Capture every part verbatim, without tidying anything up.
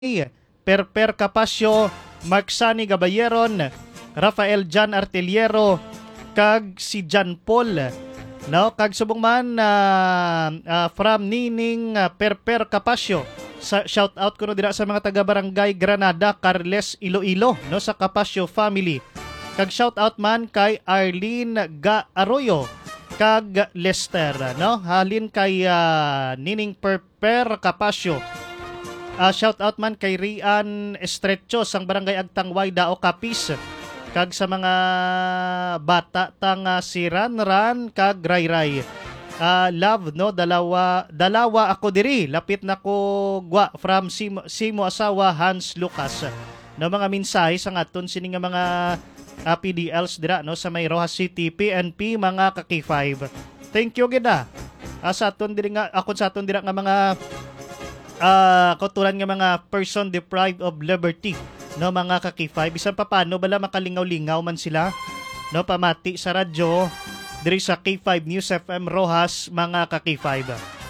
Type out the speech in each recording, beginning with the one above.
Perper Capasio, Mark Sani Gabayeron, Rafael Jan Artillero, kag si John Paul. No, kag subong man uh, uh, from Nining uh, Perper Capasio. Sa, shout out ko no dira sa mga taga Barangay Granada, Carles, Iloilo, no, sa Capasio family. Kag shout out man kay Arlene Ga Arroyo kag Lester, no? Halin kay uh, Nining Perper Capasio. Uh, shout out man kay Rian Estrecho sang Barangay Agtangway, Dao, Capiz. Kag sa mga bata tang uh, si Ranran kag Rayray. Uh, love, no, dalawa dalawa ako diri, lapit na ko gwa from Simo, Simo asawa Hans Lucas. No, mga mensahe sa aton sini nga mga uh, P D Ls dira, no, sa may Rojas City P N P, mga ka K five. Thank you gida. Uh, sa aton diri nga ako sa aton dira nga mga uh, kautulan nga mga person deprived of liberty, no, mga ka K five. Bisan pa paano bala makalingaw-lingaw man sila, no, pamati sa radyo diri sa K five News F M Rojas, mga ka K five.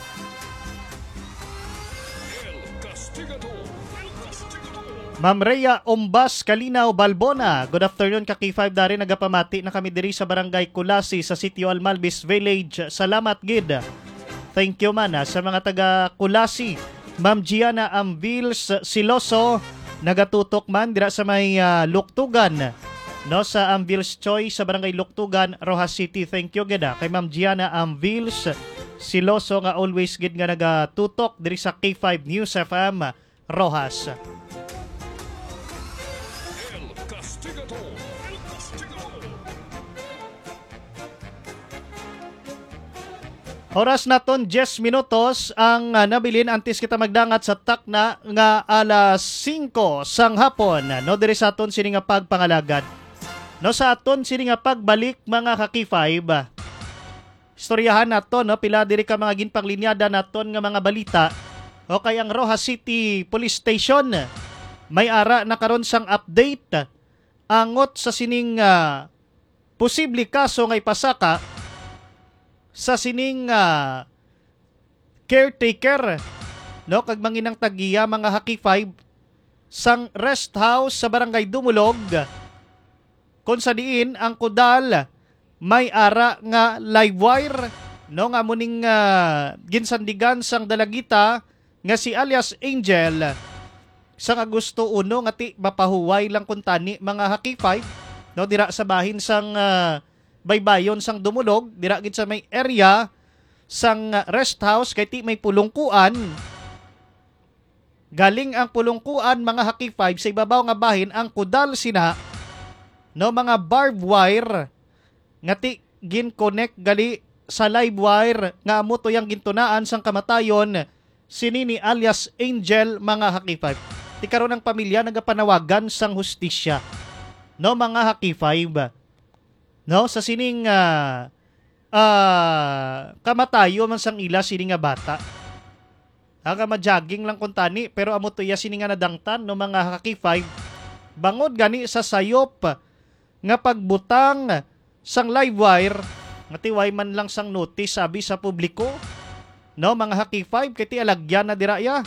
Ma'am Rhea Ombas Kalinaw Balbona, good afternoon ka K five dari, nagapamati na kami diri sa Barangay Kulasi sa Sitio Almalbis Village. Salamat gid. Thank you man ha, sa mga taga Kulasi. Ma'am Gianna Ambils Siloso, nagatutok man dira sa may uh, Luktugan, no, sa Ambils Choy sa Barangay Luktugan, Rojas City. Thank you gid kay Ma'am Gianna Ambils Siloso nga always gid nga nagatutok diri sa K five News F M Rojas. Oras naton ten minutos ang uh, nabilin antes kita magdangat sa takna nga alas singko sang hapon, no, diri sa aton sini nga pagpangalagad. No, sa aton sini nga pagbalik, mga ka K five. Istoryahan naton, no, pila diri ka mga ginpanglinyada naton nga mga balita. O kay ang Rojas City Police Station may ara na karon sang update angot sa sining uh, posible kaso nga ipasaka sa sining uh, caretaker, no, kag manginang tagiya, mga K five, sang rest house sa Barangay Dumulog, kung sa diin ang kudal may ara nga live wire, no, nga muning uh, ginsandigan sang dalagita nga si alias Angel sang Agosto uno nga ti mapahuway lang kuntani, mga K five, no, dira sa bahin sang uh, baybayon sang Dumulog, dira gid sa may area sang rest house, kay ti may pulungkuan. Galing ang pulungkuan, mga K five, sa ibabaw nga bahin ang kudal sina, no, mga barbed wire nga ti gin-connect gali sa live wire nga amo to yang gintunaan sang kamatayon sinini alias Angel, mga K five. Ti karon ang pamilya nagapanawagan sang hustisya, no, mga K five. No, sa sining uh, uh, kamatayo man sang ila sining nga bata. Aga ma-jogging lang kuntani pero amo to ya sining nga nadangtan, no, mga K five. Bangod gani sa sayop nga pagbutang sang live wire, nga tiway man lang sang notice sabi sa publiko, no, mga K five, kay ti alagyan na dira ya.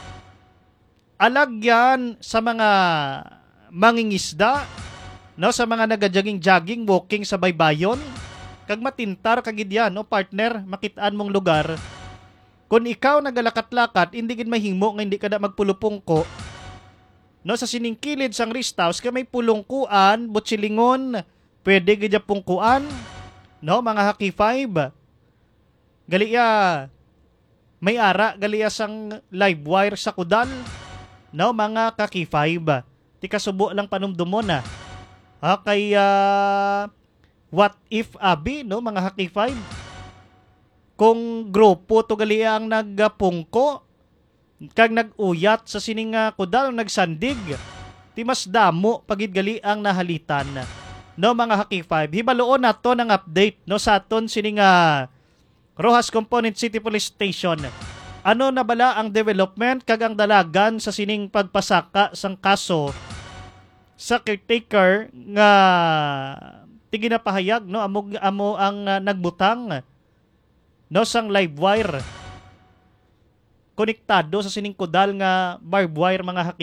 Alagyan sa mga mangingisda, no, sa mga naga-jogging-jogging, walking sa baybayon, kag matintar kagid yan, no, partner, makitaan mong lugar. Kung ikaw nagalakat-lakat, hindi gid mahimo nga hindi ka na magpulupungko, no, sa siningkilid sang rest house, kay may pulungkuan, butsilingon, pwede gid pungkuan, no, mga K five. Galiya may ara, galiya sang live wire sa kudal, no, mga K five. Ti kasubo lang panumdumon na. Ah, kay uh, what if abi, no, mga K five, kung grupo to gali ang nagpungko kag naguyat sa sining uh, kudal nagsandig, ti mas damo pagid gali ang nahalitan, no, mga K five. Hibaloon nato ng update, no, sa aton sining uh, Rojas Component City Police Station. Ano na bala ang development kag ang dalagan sa sining pagpasaka sang kaso sa caretaker nga tigi na pahayag, no, amo amo ang uh, nagbutang, no, sang live wire konektado sa sining kudal nga barbed wire mga